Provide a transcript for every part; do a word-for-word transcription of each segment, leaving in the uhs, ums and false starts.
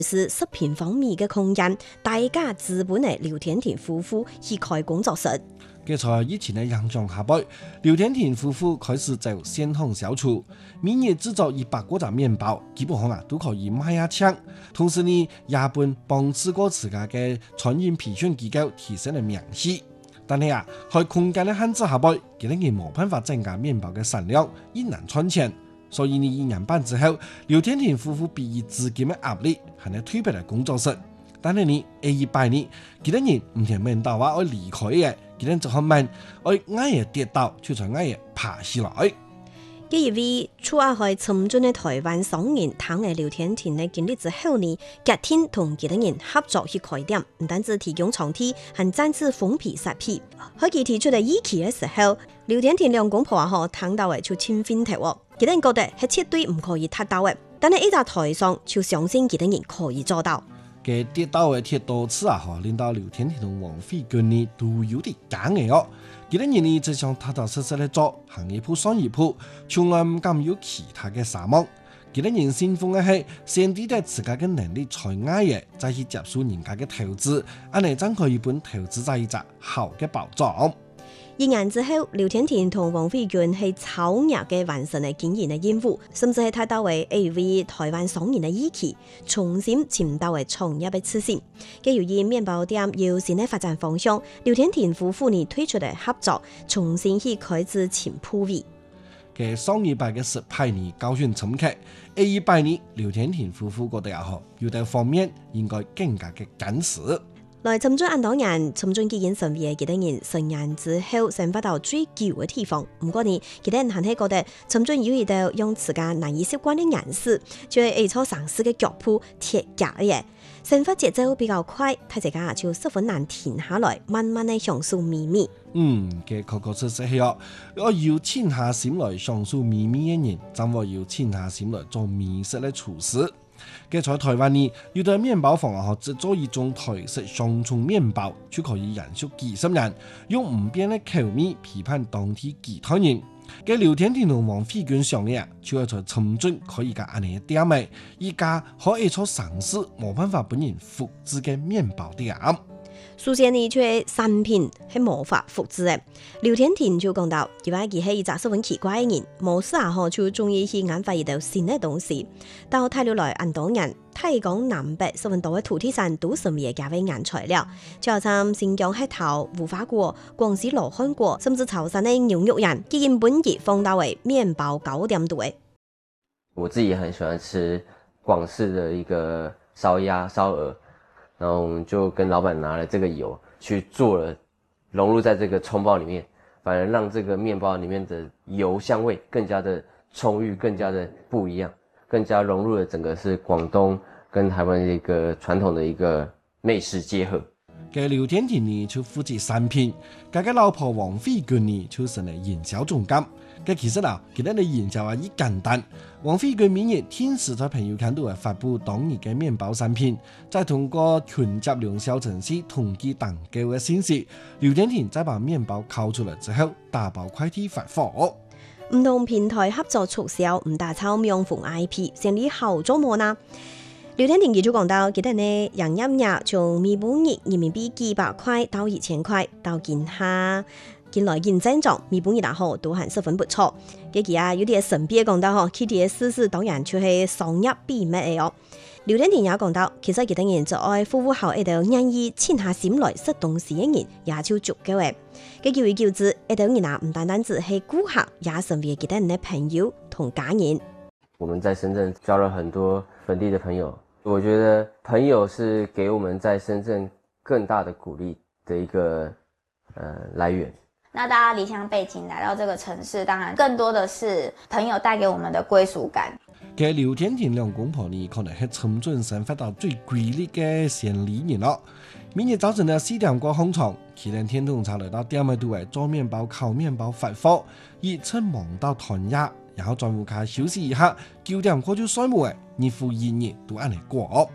是十平方米嘅空間，大家資本嘅劉天田夫婦去開工作室。 在在疫情的影響下，劉天田夫婦開始走線上銷售，每日製造一百個隻麵包，基本上啊都可以賣下搶。同時呢，也本幫自個自家嘅餐飲培訓機構提升了名氣。但係啊，喺空間的限制下，佢哋亦冇辦法增加麵包嘅產量，亦難賺錢。所以呢，一年半之後，劉天田夫婦迫於資金嘅壓力，係嚟推別嚟工作室。但係呢，二一八年，幾多人唔聽明道話我離開嘅，幾多人就好問，我啱嘢跌倒，就從啱嘢爬起來。 既然為初下去深圳嘅台灣商人談嘅劉天田嘅經歷之後呢，決定同幾多人合作去開店，唔單止提供場地，還贊助封皮設備。喺佢提出嘅意見嘅時候，劉天田兩公婆啊，聽到嘅就千分頭喎，幾多人覺得係絕對唔可以達到嘅，但係一在台上就相信幾多人可以做到。 嘅跌倒嘅鐵多次啊，嗬，令到劉天田同王菲佢呢都有啲驚嘅哦。幾多人呢只想踏踏實實嚟做，行一步算一步，從來唔敢有其他嘅奢望。幾多人信奉嘅係先知得自家嘅能力才啱嘅，再去接受人家嘅投資，安尼真可以本投資在一隻好嘅保障。 一年之後，劉天田同王菲娟係超額嘅完成嘅經營嘅任務，甚至係睇到為 A V 台灣商人嘅意見，重新尋到嘅創業嘅初心。嘅由於麵包店有新嘅發展方向，劉天田夫婦呢推出嘅合作，重新去開始前鋪位。 嘅上一拜嘅失敗呢，教訓深刻。下一拜呢，劉天田夫婦覺得也好，有啲方面應該更加嘅謹慎。 來深圳安多人，深圳基建成為幾多人成年之後生活到最久嘅地方。唔過呢，幾多人還係覺得深圳有一道用自家難以習慣嘅顏色，就係 A 錯城市嘅腳步鐵架嘅，生活節奏比較快，睇大家就十分難停下來，慢慢地享受秘密。 嗯，嘅確確實實係哦，我要靜下心來享受秘密嘅人，真我要靜下心來做美食嘅廚師。嘅在台灣呢，有啲麵包房啊，製作一種台式雙重麵包，就可以延續幾十年，用唔變嘅口味批判當地其他人。嘅劉天田同王菲娟上嘅，就係在深圳可以個安尼嘅店嘅，依家可以做嘗試冇辦法本人複製嘅麵包店。 首先呢，佢產品係無法複製嘅。劉天田就講到，因為佢係一個十分奇怪嘅人，冇事啊，就中意去研發一道新嘅東西。到泰國來安多人，泰港南北十分多嘅土地上都成為加味原材料，就好似新疆黑桃、無花果、廣西羅漢果，甚至潮汕嘅牛肉人，基因本地放到為麵包糕點度嘅。 我自己也很喜歡吃廣式的一個燒鴨、燒鵝。然後我們就跟老闆拿了這個油去做了，融入在這個蔥包裡面，反而讓這個麵包裡面的油香味更加的充裕，更加的不一樣，更加融入了整個是廣東跟台灣一個傳統的一個美食結合。 嘅劉天田呢就負責產品，佢嘅老婆王菲娟呢就成了營銷總監。嘅其實啊，其實你營銷啊，一簡單。王菲娟每日天時在朋友圈度發布當日嘅麵包產品，再通過群集量銷程式統計訂購嘅信息，劉天田再把麵包烤出來之後，打包快遞發貨。 唔同平台合作促銷，唔打抄명품 I P，成立合作模呢？劉天田就講到，記得呢，人一日從每本日人民幣幾百塊到一千塊，到今下近來競爭中，每本日大號都係十分不錯。嘅其啊有啲神秘講到，嗬，佢哋嘅事實當然就係商業秘密嘅哦。劉天田也講到，其實幾多人就愛服務好一道願意靜下心來食東西嘅人，也就足夠嘅。嘅叫而叫之，一道人啊，唔單單只係顧客，也成為幾多人嘅朋友同家人。 我們在深圳交了很多本地的朋友，我覺得朋友是給我們在深圳更大的鼓勵的一個呃來源。 那大家離鄉背井來到這個城市，當然更多的是朋友帶給我們的歸屬感。 嘅劉天田兩公婆呢，可能係深圳生活到最規律嘅先里人咯。每日早晨呢四點過起床，佢哋天同茶來到店嘅度位做麵包、烤麵包發貨，一直忙到團夜，然後在屋企休息一下，九點過就睡夢嘅，日復一日都按嚟過。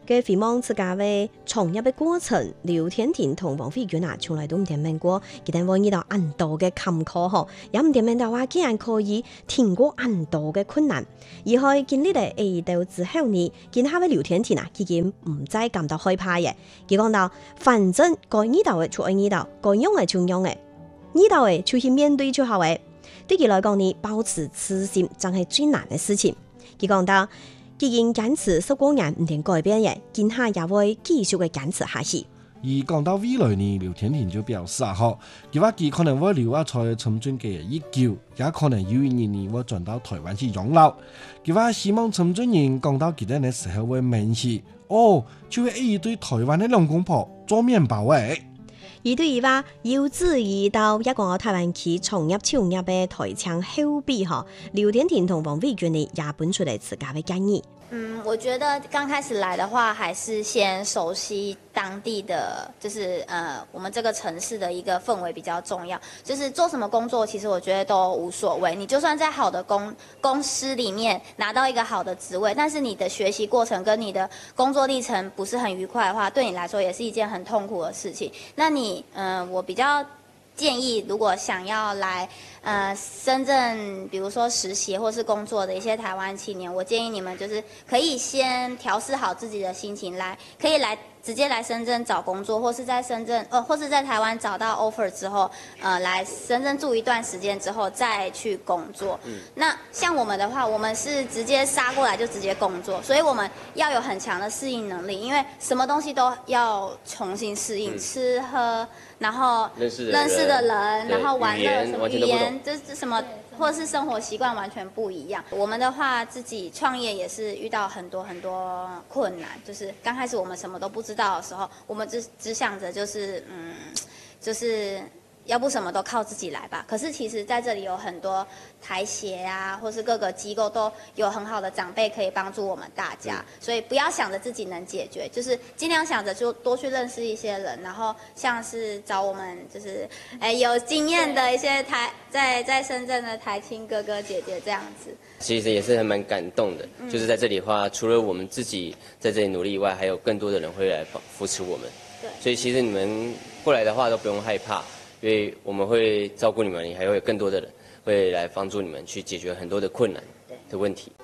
嘅希望自家嘅創業嘅過程，劉天婷同王慧娟啊，從來都唔點明過，佢哋會遇到很多嘅坎坷嗬，也唔點明到話，竟然可以挺過很多嘅困難。而喺經歷嚟遇到之後呢，見下嘅劉天婷啊，已經唔再感到害怕嘅。佢講到，反正該遇到嘅就係遇到，該用嘅就用嘅，遇到嘅就去面對就好嘅。對佢來講呢，保持自信真係最難嘅事情。佢講到，既然堅持十個年唔定改變嘅，今下也會繼續嘅堅持下去。 而講到未來呢，劉天婷就表示啊，嗬，佢話佢可能會留喺在深圳嘅一久，也可能有一年呢會轉到台灣去養老。佢話希望深圳人講到佢哋嘅時候會明示，哦，就會一對台灣嘅兩公婆做麵包誒。 而對於話要注意到一個台灣去創業創業嘅台廠後備嗬，劉天婷同王慧娟呢也本出嚟自家嘅建議。 嗯，我覺得剛開始來的話，還是先熟悉當地的，就是呃，我們這個城市的一個氛圍比較重要。就是做什麼工作，其實我覺得都無所謂。你就算在好的公公司裡面拿到一個好的職位，但是你的學習過程跟你的工作歷程不是很愉快的話，對你來說也是一件很痛苦的事情。那你，嗯、呃，我比較建議，如果想要來呃深圳，比如說實習或是工作的一些台灣青年，我建議你們就是可以先調適好自己的心情來，可以來直接來深圳找工作，或是在深圳，呃，或是在台灣找到 offer 之後，呃，來深圳住一段時間之後再去工作。嗯，那像我們的話，我們是直接殺過來就直接工作，所以我們要有很強的適應能力，因為什麼東西都要重新適應，嗯、吃喝，然後認識認識的人，然後玩樂什麼語言，這這什麼。或者是生活習慣完全不一樣。我們的話，自己創業也是遇到很多很多困難。就是剛開始我們什麼都不知道的時候，我們只只想着就是嗯，就是要不什麼都靠自己來吧。可是其實在這裡有很多台協啊，或是各個機構都有很好的長輩可以幫助我們大家。嗯、所以不要想着自己能解決，就是盡量想着就多去認識一些人，然後像是找我們就是誒有經驗的一些台在在深圳的台青哥哥姐姐這樣子。 其實也是還蠻感動的，嗯、就是在這裡的話，除了我們自己在這裡努力以外，還有更多的人會來扶持我們。對，所以其實你們過來的話都不用害怕。因為我們會照顧你們，還會有更多的人會來幫助你們去解決很多的困難的問題。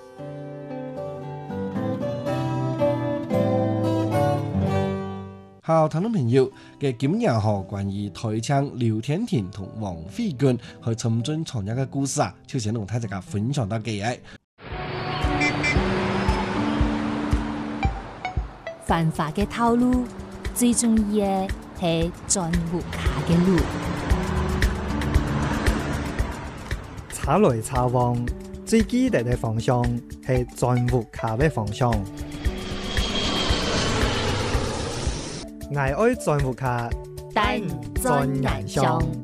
好，聽眾朋友嘅今日何關於台廠劉天婷同王慧娟去深圳創業嘅故事啊，就先同大家分享到幾嘅。 繁華嘅套路，最重要嘅係鑽牛卡嘅路。 查來查往，最記得嘅方向係鑽牛卡嘅方向。愛愛鑽牛卡，但鑽眼上。